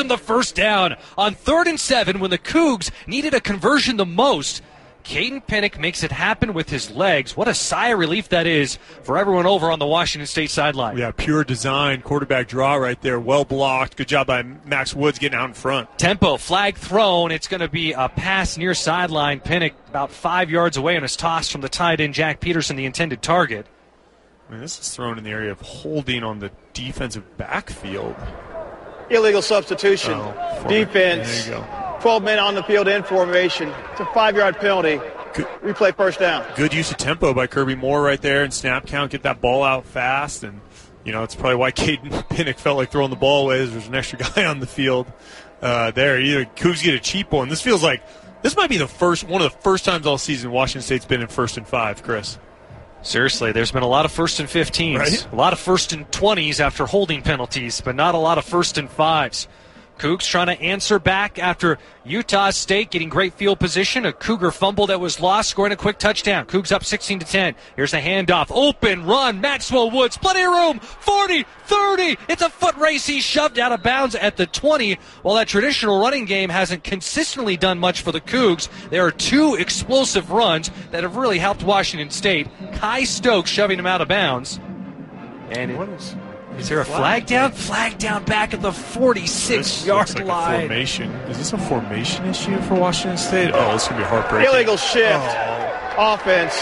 him the first down on 3rd and 7 when the Cougs needed a conversion the most. Caden Pinnock makes it happen with his legs. What a sigh of relief that is for everyone over on the Washington State sideline. Yeah, pure design, quarterback draw right there, well blocked. Good job by Max Woods getting out in front. Tempo, flag thrown. It's going to be a pass near sideline. Pinnock about 5 yards away on his toss from the tight end, Jack Peterson, the intended target. I mean, this is thrown in the area of holding on the defensive backfield. Illegal substitution. Defense. There you go. 12 men on the field in formation. It's a 5-yard penalty. Good. Replay first down. Good use of tempo by Kirby Moore right there and snap count, get that ball out fast. And, it's probably why Caden Pinnock felt like throwing the ball away. There's an extra guy on the field there. Either Cougs get a cheap one. This feels like this might be one of the first times all season Washington State's been in 1st and 5, Chris. Seriously, there's been a lot of 1st and 15s, right? A lot of 1st and 20s after holding penalties, but not a lot of 1st and 5s. Cougs trying to answer back after Utah State getting great field position. A Cougar fumble that was lost, scoring a quick touchdown. Cougs up 16-10. Here's a handoff. Open run. Maxwell Woods. Plenty of room. 40, 30. It's a foot race. He's shoved out of bounds at the 20. While that traditional running game hasn't consistently done much for the Cougs, there are 2 explosive runs that have really helped Washington State. Kai Stokes shoving him out of bounds. And is there a flag down? Flag down back at the 46-yard line. Formation. Is this a formation issue for Washington State? Oh, this is going to be heartbreaking. Illegal shift. Offense.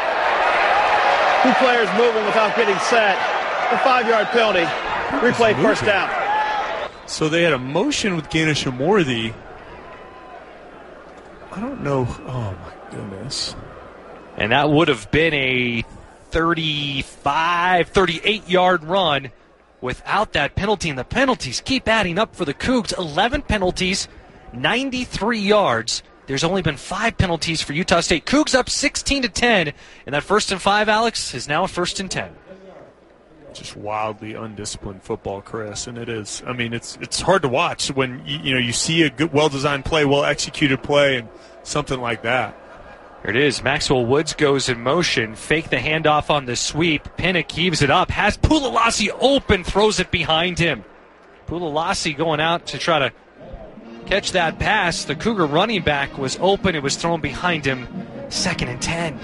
2 players moving without getting set. A 5-yard penalty. Replay first down. So they had a motion with Gainish Amorthy. I don't know. Oh, my goodness. And that would have been a 38-yard run without that penalty, and the penalties keep adding up for the Cougs. 11 penalties, 93 yards. There's only been 5 penalties for Utah State. Cougs up 16-10, and that 1st and 5, Alex, is now a 1st and 10. Just wildly undisciplined football, Chris, and it is. I mean, it's hard to watch when you see a good, well-designed play, well-executed play, and something like that. Here it is. Maxwell Woods goes in motion. Fake the handoff on the sweep. Pinnock heaves it up. Has Pulalasi open. Throws it behind him. Pulalasi going out to try to catch that pass. The Cougar running back was open. It was thrown behind him. 2nd and 10.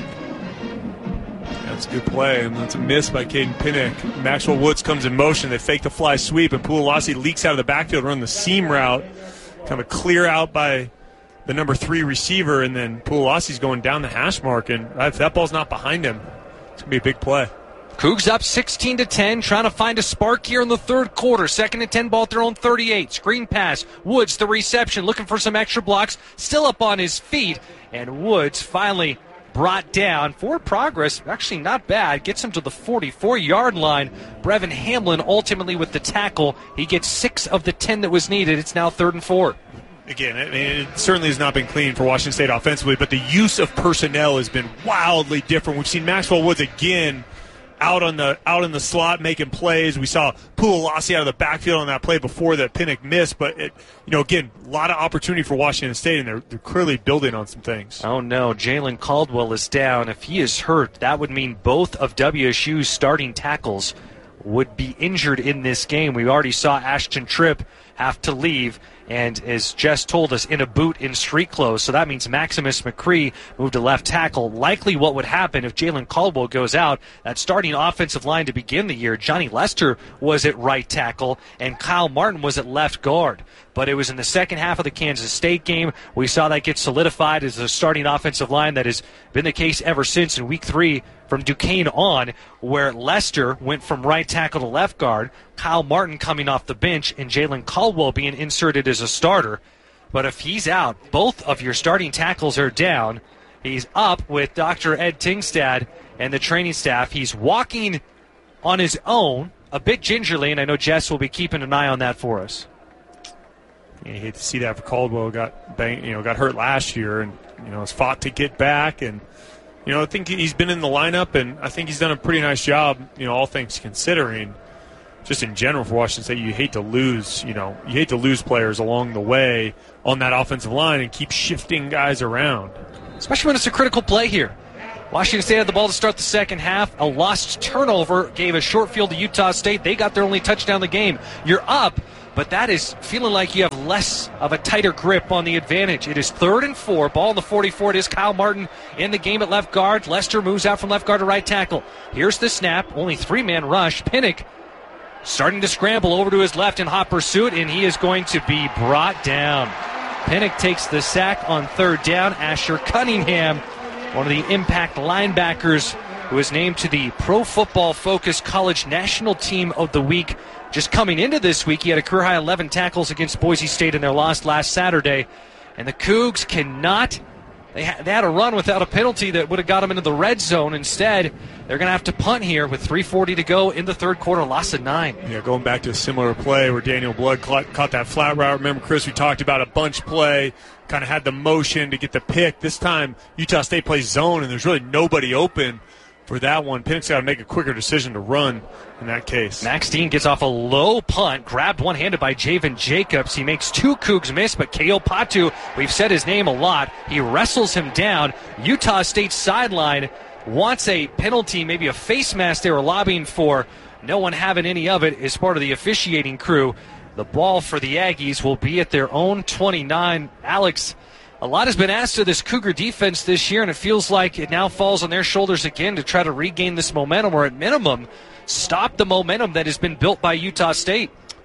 That's a good play, and that's a miss by Caden Pinnock. Maxwell Woods comes in motion. They fake the fly sweep, and Pulalasi leaks out of the backfield, run the seam route. Kind of clear out by the number 3 receiver, and then Pulalasi's going down the hash mark, and if that ball's not behind him, it's going to be a big play. Cougs up 16-10, trying to find a spark here in the 3rd quarter. 2nd and 10, ball at their own 38. Screen pass. Woods, the reception, looking for some extra blocks. Still up on his feet, and Woods finally brought down. Forward progress, actually not bad. Gets him to the 44-yard line. Brevin Hamlin ultimately with the tackle. He gets 6 of the 10 that was needed. It's now 3rd and 4. Again, it certainly has not been clean for Washington State offensively, but the use of personnel has been wildly different. We've seen Maxwell Woods again out in the slot making plays. We saw Pulalasi out of the backfield on that play before that Pinnock missed, but again, a lot of opportunity for Washington State, and they're clearly building on some things. Oh no, Jalen Caldwell is down. If he is hurt, that would mean both of WSU's starting tackles would be injured in this game. We already saw Ashton Tripp have to leave, and as Jess told us, in a boot in street clothes. So that means Maximus McCree moved to left tackle. Likely what would happen if Jalen Caldwell goes out, that starting offensive line to begin the year, Johnny Lester was at right tackle, and Kyle Martin was at left guard. But it was in the second half of the Kansas State game. We saw that get solidified as the starting offensive line. That has been the case ever since in Week 3 from Duquesne on, where Lester went from right tackle to left guard, Kyle Martin coming off the bench, and Jalen Caldwell being inserted as a starter. But if he's out, both of your starting tackles are down. He's up with Dr. Ed Tingstad and the training staff. He's walking on his own, a bit gingerly, and I know Jess will be keeping an eye on that for us. You hate to see that for Caldwell. Got hurt last year, and has fought to get back. And I think he's been in the lineup, and I think he's done a pretty nice job. All things considering, just in general for Washington State, you hate to lose. You hate to lose players along the way on that offensive line and keep shifting guys around, especially when it's a critical play here. Washington State had the ball to start the second half. A lost turnover gave a short field to Utah State. They got their only touchdown of the game. You're up but that is feeling like you have less of a tighter grip on the advantage. It is 3rd and 4. Ball in the 44. It is Kyle Martin in the game at left guard. Lester moves out from left guard to right tackle. Here's the snap. Only 3-man rush. Pinnock starting to scramble over to his left in hot pursuit, and he is going to be brought down. Pinnock takes the sack on 3rd down. Asher Cunningham, one of the impact linebackers, who was named to the Pro Football Focus College National Team of the Week. Just coming into this week, he had a career-high 11 tackles against Boise State in their loss last Saturday. And the Cougs cannot... They had a run without a penalty that would have got them into the red zone. Instead, they're going to have to punt here with 3:40 to go in the third quarter, loss of 9. Yeah, going back to a similar play where Daniel Blood caught that flat route. Remember, Chris, we talked about a bunch play, kind of had the motion to get the pick. This time, Utah State plays zone, and there's really nobody open for that one. Pinnock's got to make a quicker decision to run in that case. Max Dean gets off a low punt, grabbed one-handed by Javen Jacobs. He makes 2 Cougs miss, but Keo Patu, we've said his name a lot, he wrestles him down. Utah State sideline wants a penalty, maybe a face mask they were lobbying for. No one having any of it as part of the officiating crew. The ball for the Aggies will be at their own 29. Alex, a lot has been asked of this Cougar defense this year, and it feels like it now falls on their shoulders again to try to regain this momentum, or at minimum, stop the momentum that has been built by Utah State.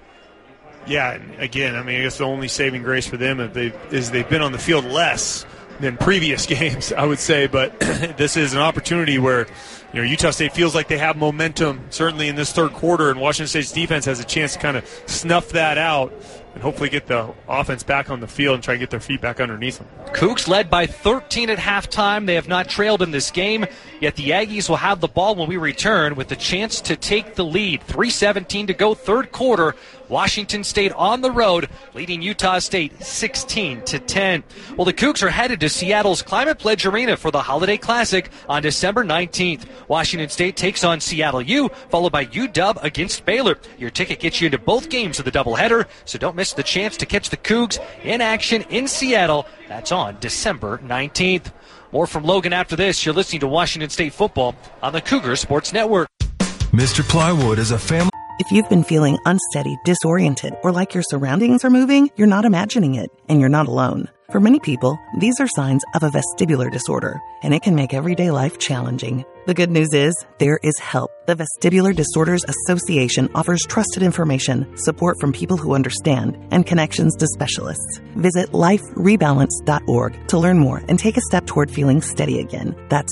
Yeah, again, I mean, I guess the only saving grace for them is they've been on the field less than previous games, I would say. But this is an opportunity where, you know, Utah State feels like they have momentum, certainly in this third quarter, and Washington State's defense has a chance to kind of snuff that out and hopefully get the offense back on the field and try to get their feet back underneath them. Cougs led by 13 at halftime. They have not trailed in this game, yet the Aggies will have the ball when we return with the chance to take the lead. 3:17 to go, third quarter. Washington State on the road, leading Utah State 16-10. Well, the Cougs are headed to Seattle's Climate Pledge Arena for the Holiday Classic on December 19th. Washington State takes on Seattle U, followed by UW against Baylor. Your ticket gets you into both games of the doubleheader, so don't miss the chance to catch the Cougs in action in Seattle. That's on December 19th. More from Logan after this. You're listening to Washington State football on the Cougar Sports Network. Mr. Plywood is a family. If you've been feeling unsteady, disoriented, or like your surroundings are moving, you're not imagining it, and you're not alone. For many people, these are signs of a vestibular disorder, and it can make everyday life challenging. The good news is, there is help. The Vestibular Disorders Association offers trusted information, support from people who understand, and connections to specialists. Visit liferebalance.org to learn more and take a step toward feeling steady again. That's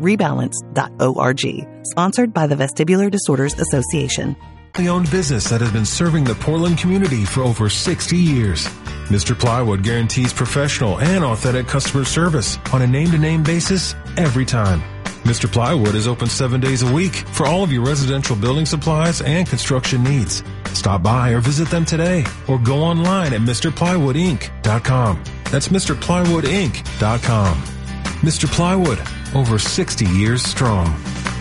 liferebalance.org. Sponsored by the Vestibular Disorders Association. Owned business that has been serving the Portland community for over 60 years. Mr. Plywood guarantees professional and authentic customer service on a name-to-name basis every time. Mr. Plywood is open 7 days a week for all of your residential building supplies and construction needs. Stop by or visit them today or go online at MrPlywoodInc.com. That's MrPlywoodInc.com. Mr. Plywood, over 60 years strong.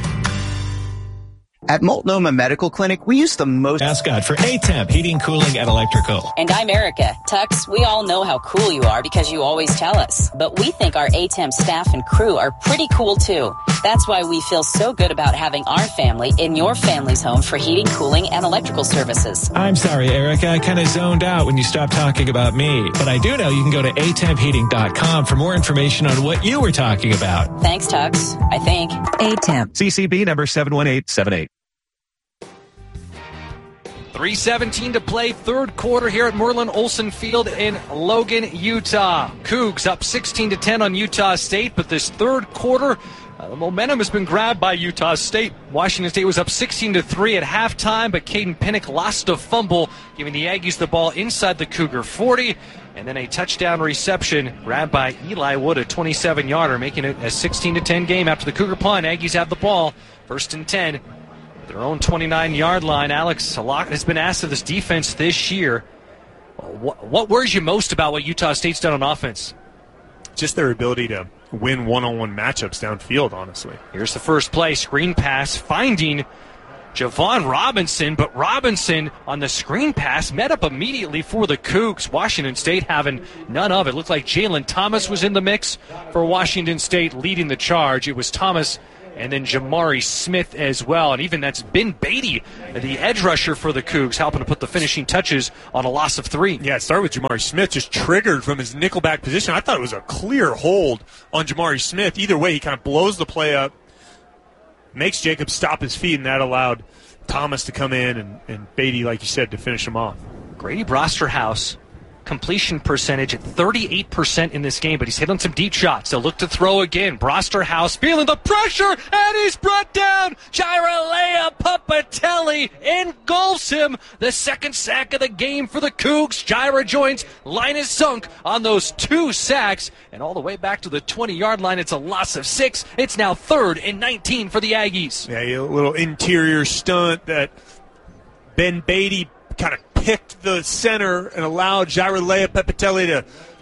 At Multnomah Medical Clinic, we use the most... Mascot for ATEMP Heating, Cooling, and Electrical. And I'm Erica. Tux, we all know how cool you are because you always tell us. But we think our ATEMP staff and crew are pretty cool, too. That's why we feel so good about having our family in your family's home for heating, cooling, and electrical services. I'm sorry, Erica. I kind of zoned out when you stopped talking about me. But I do know you can go to ATEMPheating.com for more information on what you were talking about. Thanks, Tux. I think. ATEMP. CCB number 71878. 3:17 to play, third quarter here at Merlin Olsen Field in Logan, Utah. Cougs up 16-10 on Utah State, but this third quarter, the momentum has been grabbed by Utah State. Washington State was up 16-3 at halftime, but Caden Pinnock lost a fumble, giving the Aggies the ball inside the Cougar 40, and then a touchdown reception grabbed by Eli Wood, a 27-yarder, making it a 16-10 game after the Cougar punt. Aggies have the ball, 1st and 10. Their own 29-yard line. Alex, a lot has been asked of this defense this year. What worries you most about what Utah State's done on offense? Just their ability to win one-on-one matchups downfield, honestly. Here's the first play, screen pass, finding Javon Robinson, but Robinson on the screen pass met up immediately for the Cougs. Washington State having none of it. Looked like Jalen Thomas was in the mix for Washington State leading the charge. It was Thomas and then Jamari Smith as well. And even that's Ben Beatty, the edge rusher for the Cougs, helping to put the finishing touches on a loss of 3. Yeah, it started with Jamari Smith, just triggered from his nickelback position. I thought it was a clear hold on Jamari Smith. Either way, he kind of blows the play up, makes Jacob stop his feet, and that allowed Thomas to come in and Beatty, like you said, to finish him off. Grady Brosterhouse, completion percentage at 38% in this game, but he's hit on some deep shots. They'll look to throw again. Brosterhouse feeling the pressure, and he's brought down. Jiralea Papatelli engulfs him. The second sack of the game for the Cougs. Jira joins Linus Sunk on those 2 sacks, and all the way back to the 20-yard line. It's a loss of 6. It's now 3rd and 19 for the Aggies. Yeah, a little interior stunt that Ben Beatty kind of picked the center and allowed Jiralea Papatelli to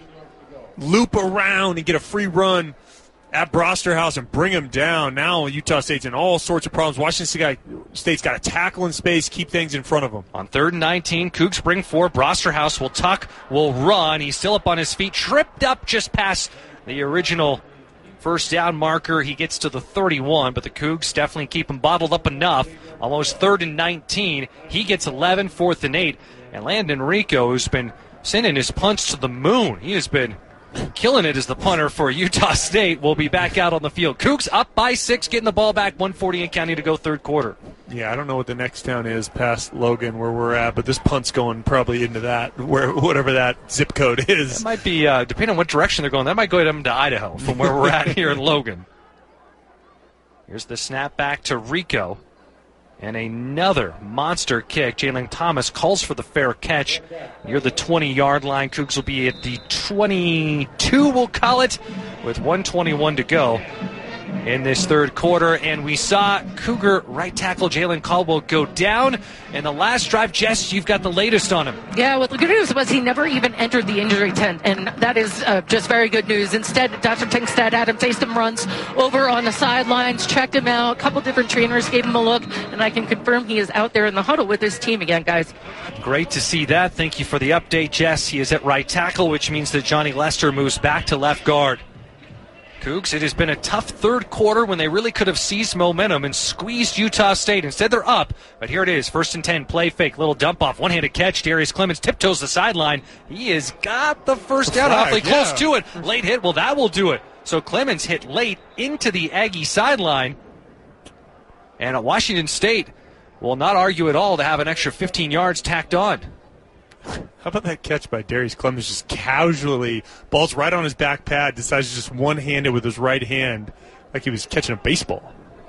loop around and get a free run at Brosterhouse and bring him down. Now Utah State's in all sorts of problems. Washington State's got to tackle in space, keep things in front of them. On 3rd and 19, Cougs bring 4. Brosterhouse will tuck, will run. He's still up on his feet, tripped up just past the original first down marker. He gets to the 31, but the Cougs definitely keep him bottled up enough. Almost 3rd and 19. He gets 11, 4th and 8. And Landon Rico, who's been sending his punts to the moon, he has been killing it as the punter for Utah State, will be back out on the field. Cougs up by 6, getting the ball back, 1:40 in county to go, 3rd quarter. Yeah, I don't know what the next town is past Logan where we're at, but this punt's going probably into that, whatever that zip code is. It might be, depending on what direction they're going, that might go them to Idaho from where we're at here in Logan. Here's the snap back to Rico. And another monster kick. Jalen Thomas calls for the fair catch near the 20-yard line. Cougs will be at the 22, we'll call it, with 1:21 to go in this 3rd quarter. And we saw Cougar right tackle Jalen Caldwell go down in the last drive. Jess, you've got the latest on him. Yeah, well, the good news was he never even entered the injury tent, and that is just very good news. Instead, Dr. Tinkstead, Adam Tastum runs over on the sidelines, checked him out. A couple different trainers gave him a look, and I can confirm he is out there in the huddle with his team again, guys. Great to see that. Thank you for the update, Jess. He is at right tackle, which means that Johnny Lester moves back to left guard. Cougs, it has been a tough 3rd quarter when they really could have seized momentum and squeezed Utah State. Instead, they're up. But here it is, 1st and 10, play fake, little dump off, one-handed catch. Darius Clemens tiptoes the sideline. He has got the first down, awfully close to it. Late hit, well, that will do it. So Clemens hit late into the Aggie sideline. And Washington State will not argue at all to have an extra 15 yards tacked on. How about that catch by Darius Clemens, just casually, ball's right on his back pad, decides to just one-handed with his right hand like he was catching a baseball.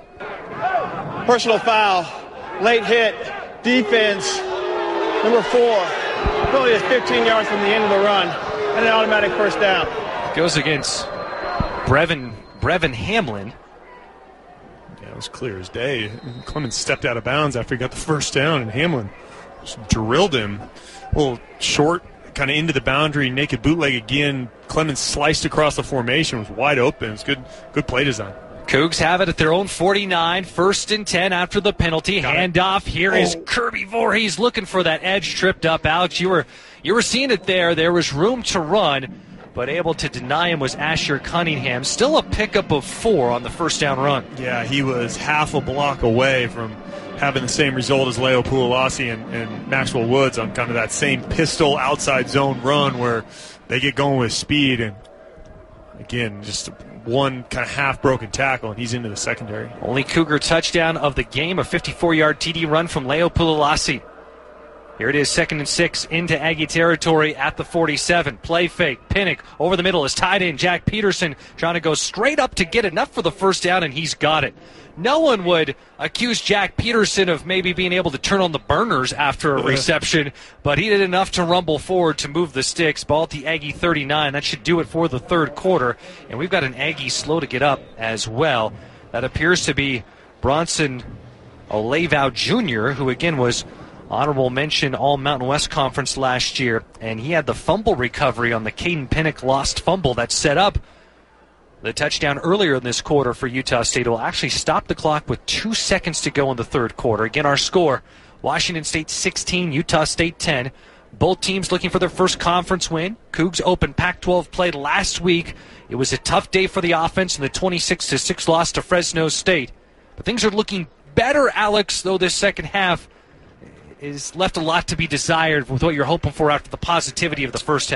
Personal foul, late hit, defense, number 4. Penalty is 15 yards from the end of the run, and an automatic first down. Goes against Brevin Hamlin. Yeah, it was clear as day. Clemens stepped out of bounds after he got the first down, and Hamlin just drilled him. A little short, kind of into the boundary, naked bootleg again. Clemens sliced across the formation, was wide open. It's good play design. Cougs have it at their own 49, 1st and 10 after the penalty. Handoff. Here is Kirby Voorhees looking for that edge, tripped up. Alex, you were seeing it there. There was room to run, but able to deny him was Asher Cunningham. Still a pickup of 4 on the first down run. Yeah, he was half a block away from having the same result as Leo Puolasi and Maxwell Woods on kind of that same pistol outside zone run where they get going with speed. And, again, just one kind of half-broken tackle, and he's into the secondary. Only Cougar touchdown of the game, a 54-yard TD run from Leo Puolasi. Here it is, 2nd and 6 into Aggie territory at the 47. Play fake. Pinnock over the middle is tied in. Jack Peterson trying to go straight up to get enough for the first down, and he's got it. No one would accuse Jack Peterson of maybe being able to turn on the burners after a reception, but he did enough to rumble forward to move the sticks. Ball at the Aggie 39. That should do it for the 3rd quarter. And we've got an Aggie slow to get up as well. That appears to be Bronson Olevau Jr., who again was honorable mention All Mountain West Conference last year, and he had the fumble recovery on the Caden Pinnock lost fumble that set up the touchdown earlier in this quarter for Utah State. It will actually stop the clock with 2 seconds to go in the 3rd quarter. Again, our score, Washington State 16, Utah State 10. Both teams looking for their first conference win. Cougs opened Pac-12 play last week. It was a tough day for the offense in the 26-6 loss to Fresno State. But things are looking better, Alex, though this second half is left a lot to be desired with what you're hoping for after the positivity of the first half.